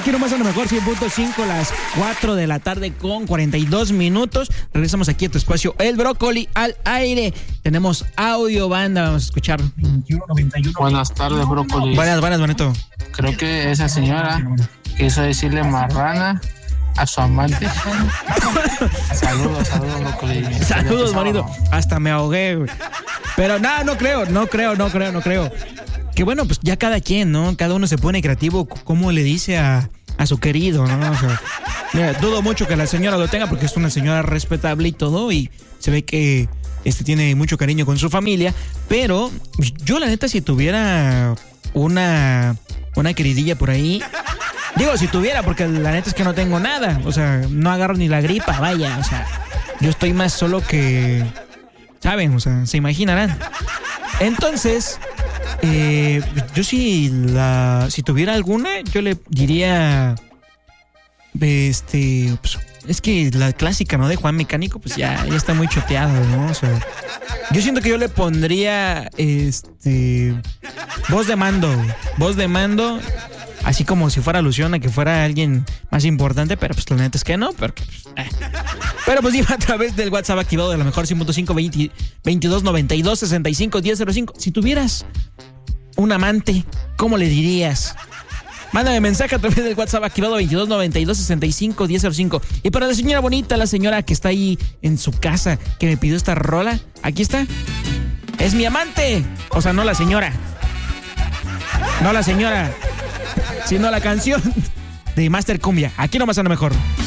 Aquí nomás a lo mejor 100.5, las 4 de la tarde con 42 minutos. Regresamos aquí a tu espacio, El Brócoli al aire. Tenemos audio, banda, vamos a escuchar. 2191. Buenas tardes, Brócoli. Buenas, bonito. Creo que esa señora quiso decirle marrana a su amante. Saludos, Brócoli. Saludos, bonito. Hasta me ahogué, güey. Pero nada, no creo. Que bueno, pues ya cada quien, ¿no? Cada uno se pone creativo, cómo le dice a su querido, ¿no? O sea, mira, dudo mucho que la señora lo tenga porque es una señora respetable y todo, y se ve que tiene mucho cariño con su familia, pero yo la neta si tuviera una queridilla por ahí, digo si tuviera, porque la neta es que no tengo nada, o sea, no agarro ni la gripa, vaya, o sea, yo estoy más solo que, ¿saben? O sea, se imaginarán. Entonces, yo si tuviera alguna, yo le diría, pues, es que la clásica, ¿no? De Juan Mecánico, pues ya está muy choteada, ¿no? O sea, yo siento que yo le pondría, voz de mando, así como si fuera alusión a que fuera alguien más importante, pero pues la neta es que no, porque Pero pues iba a través del WhatsApp activado de la mejor 100.5 22 92 65 1005. Si tuvieras un amante, ¿cómo le dirías? Mándame mensaje a través del WhatsApp activado 22 92 65 1005. Y para la señora bonita, la señora que está ahí en su casa, que me pidió esta rola, aquí está. Es mi amante. O sea, no la señora, sino la canción de Master Cumbia. Aquí nomás a lo mejor.